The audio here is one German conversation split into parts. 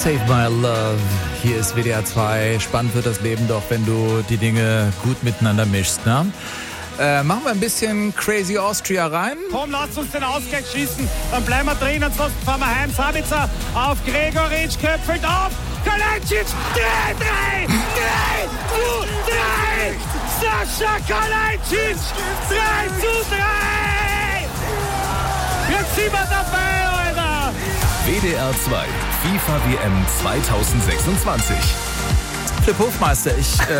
Save My Love. Hier ist WDR 2. Spannend wird das Leben doch, wenn du die Dinge gut miteinander mischst, ne? Machen wir ein bisschen Crazy Austria rein. Komm, lasst uns den Ausgleich schießen. Dann bleiben wir drin, ansonsten fahren wir heim. Sabitzer auf Gregoritsch, köpfelt auf. Kalajdzic, 3! Sascha Kalajdzic, 3:3! Jetzt sind wir dabei, Alter! WDR 2, FIFA WM 2026. Philipp Hofmeister,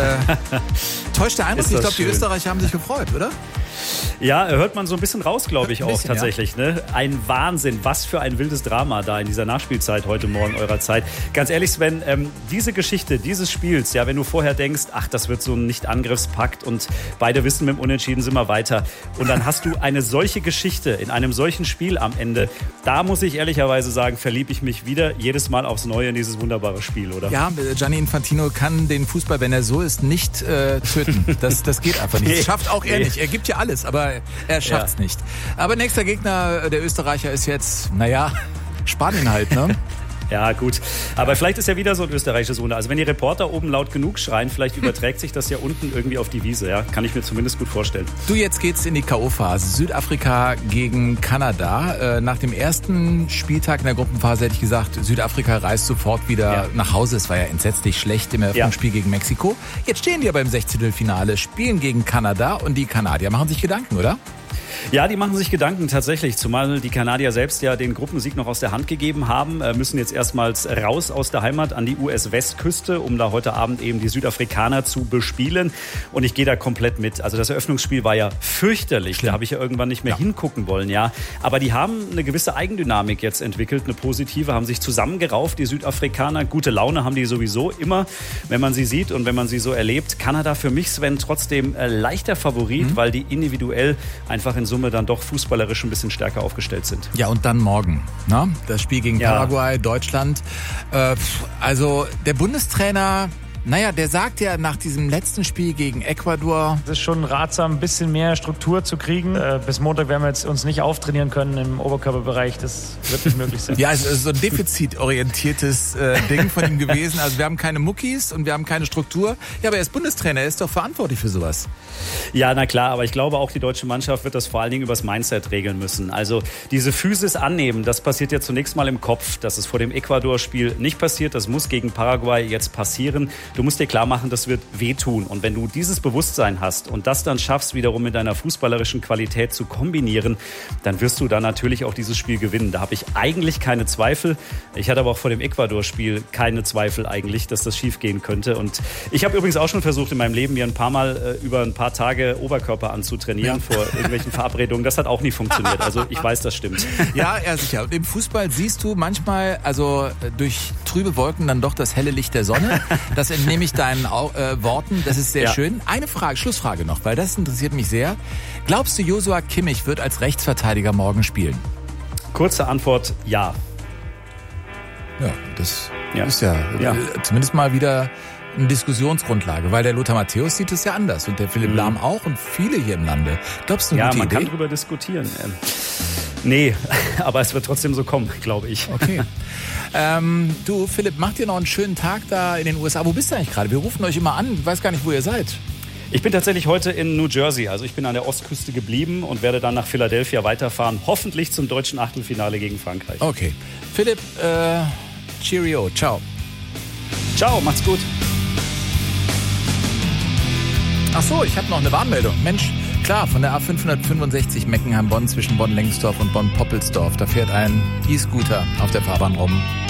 täuscht der Eindruck? Ich glaube, die Österreicher haben sich gefreut, oder? Ja, hört man so ein bisschen raus, glaube ich, auch tatsächlich. Ja. Ne? Ein Wahnsinn, was für ein wildes Drama da in dieser Nachspielzeit heute Morgen eurer Zeit. Ganz ehrlich, Sven, diese Geschichte dieses Spiels, ja, wenn du vorher denkst, ach, das wird so ein Nicht-Angriffspakt und beide wissen, mit dem Unentschieden sind wir weiter. Und dann hast du eine solche Geschichte in einem solchen Spiel am Ende. Da muss ich ehrlicherweise sagen, verliebe ich mich wieder jedes Mal aufs Neue in dieses wunderbare Spiel, oder? Ja, Gianni Infantino kann den Fußball, wenn er so ist, nicht töten. Das geht einfach nicht. Das schafft auch er nicht. Er gibt ja alles, aber er schafft's nicht. Aber nächster Gegner der Österreicher ist jetzt, Spanien halt, ne? Ja, gut. Aber vielleicht ist ja wieder so ein österreichisches Wunder. Also wenn die Reporter oben laut genug schreien, vielleicht überträgt sich das ja unten irgendwie auf die Wiese. Ja? Kann ich mir zumindest gut vorstellen. Du, jetzt geht's in die K.O.-Phase. Südafrika gegen Kanada. Nach dem ersten Spieltag in der Gruppenphase hätte ich gesagt, Südafrika reist sofort wieder nach Hause. Es war ja entsetzlich schlecht im Eröffnungsspiel gegen Mexiko. Jetzt stehen die aber im 16-Finale, spielen gegen Kanada und die Kanadier machen sich Gedanken, oder? Ja, die machen sich Gedanken tatsächlich, zumal die Kanadier selbst ja den Gruppensieg noch aus der Hand gegeben haben, müssen jetzt erstmals raus aus der Heimat an die US-Westküste, um da heute Abend eben die Südafrikaner zu bespielen. Und ich gehe da komplett mit. Also das Eröffnungsspiel war ja fürchterlich. Schlimm. Da habe ich ja irgendwann nicht mehr hingucken wollen, ja. Aber die haben eine gewisse Eigendynamik jetzt entwickelt, eine positive, haben sich zusammengerauft, die Südafrikaner. Gute Laune haben die sowieso immer, wenn man sie sieht und wenn man sie so erlebt. Kanada für mich, Sven, trotzdem leichter Favorit, weil die individuell einfach in Summe dann doch fußballerisch ein bisschen stärker aufgestellt sind. Ja, und dann morgen, ne? Das Spiel gegen Paraguay, Deutschland. Also der Bundestrainer, der sagt ja nach diesem letzten Spiel gegen Ecuador... Es ist schon ratsam, ein bisschen mehr Struktur zu kriegen. Bis Montag werden wir jetzt uns nicht auftrainieren können im Oberkörperbereich. Das wird nicht möglich sein. Ja, es ist so ein defizitorientiertes Ding von ihm gewesen. Also wir haben keine Muckis und wir haben keine Struktur. Ja, aber er ist Bundestrainer, er ist doch verantwortlich für sowas. Ja, na klar, aber ich glaube auch, die deutsche Mannschaft wird das vor allen Dingen übers Mindset regeln müssen. Also diese Physis annehmen, das passiert ja zunächst mal im Kopf. Das ist vor dem Ecuador-Spiel nicht passiert. Das muss gegen Paraguay jetzt passieren. Du musst dir klar machen, das wird wehtun. Und wenn du dieses Bewusstsein hast und das dann schaffst, wiederum mit deiner fußballerischen Qualität zu kombinieren, dann wirst du da natürlich auch dieses Spiel gewinnen. Da habe ich eigentlich keine Zweifel. Ich hatte aber auch vor dem Ecuador-Spiel keine Zweifel eigentlich, dass das schief gehen könnte. Und ich habe übrigens auch schon versucht, in meinem Leben mir ein paar Mal über ein paar Tage Oberkörper anzutrainieren vor irgendwelchen Verabredungen. Das hat auch nie funktioniert. Also ich weiß, das stimmt. Ja, sicher. Und im Fußball siehst du manchmal, also durch trübe Wolken dann doch das helle Licht der Sonne. Das entnehme ich deinen Worten. Das ist sehr schön. Eine Frage, Schlussfrage noch, weil das interessiert mich sehr. Glaubst du, Joshua Kimmich wird als Rechtsverteidiger morgen spielen? Kurze Antwort, ja. Ja, das ist ja zumindest mal wieder eine Diskussionsgrundlage, weil der Lothar Matthäus sieht es ja anders und der Philipp Lahm auch und viele hier im Lande. Glaubst du, eine gute Idee? Man kann drüber diskutieren. Nee, aber es wird trotzdem so kommen, glaube ich. Okay. Du, Philipp, mach dir noch einen schönen Tag da in den USA. Wo bist du eigentlich gerade? Wir rufen euch immer an. Ich weiß gar nicht, wo ihr seid. Ich bin tatsächlich heute in New Jersey. Also ich bin an der Ostküste geblieben und werde dann nach Philadelphia weiterfahren. Hoffentlich zum deutschen Achtelfinale gegen Frankreich. Okay. Philipp, Cheerio. Ciao. Ciao, macht's gut. Ach so, ich habe noch eine Warnmeldung. Mensch, klar, von der A565 Meckenheim-Bonn zwischen Bonn-Lengsdorf und Bonn-Poppelsdorf. Da fährt ein E-Scooter auf der Fahrbahn rum.